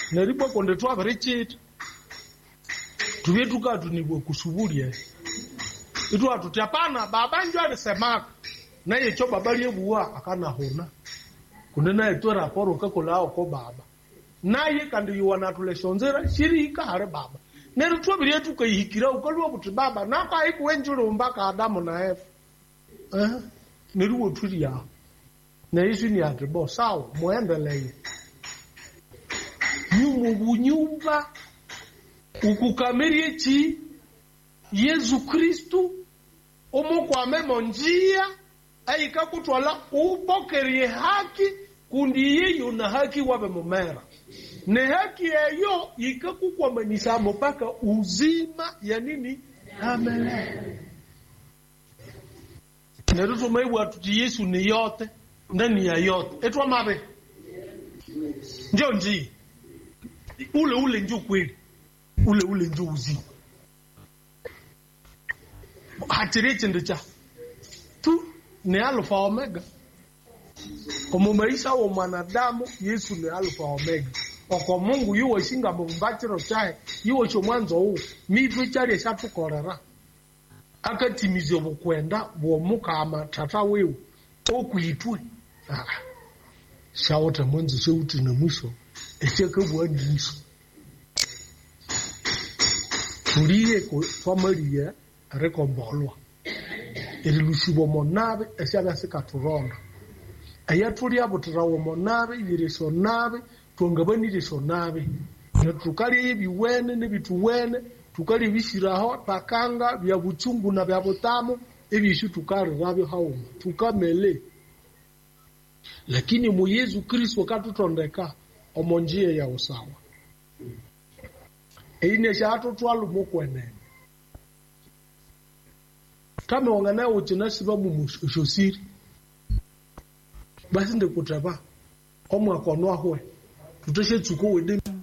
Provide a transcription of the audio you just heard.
neripo konde twaverichita tuvetuka tunibwe kusuburia itu atuti hapana baba njo alisemaka naye cho baba liyebuwa akana hona kunena eto raporo kakolao ko baba naye kandi yuwana tuleshonzera shirika hare baba neri twabiriye tukayihikira ukalwa kuti baba napa ikuwenjuro mpaka Adamu na Eva neri woturi ya na isu ni atibo sawa muendelee nyumba ukukamirie chi Yesu Kristu umukwame monjia aika kutwala upokerie haki kundi yeyo na haki wabe mumera ne haki yeyo ikakukwamanisha mpaka uzima ya nini amen neruto maiwa tuti Yesu ni yote ndani ya yote etwa mabe njonji ule njo kweli ule njo uzima hatireche ndicha tu ni alfa omega kwa maisha wa mwanadamu Yesu ni alfa omega kwa Mungu yuwa shinga mbachiro chae yuwa cho mwanzo huu mitwe chari shatukorera akatimize bukwenda bwomuka amatata wewe okuitwe shawote mwanzo sheuti na mwisho echeke bwandiso tuliye kwa Maria rekombolwa irilushibo monabe eshaga sikaturonda ayatuli abutirawo monabe yirisho nabe tungabanirisho nabe tukali ibiwene nebituwene tukali bishiraho pakanga bya buchungu na bya butamu ebishu tukari rabyo hauma tukamele lakini mu Yesu Kristo katutondeka omonjie ya usawa ine shato twalu mokwene kama wangana uchina sibabu mushosiri basi ndekutaba omwa konwa hwe tutoshe tsuko wede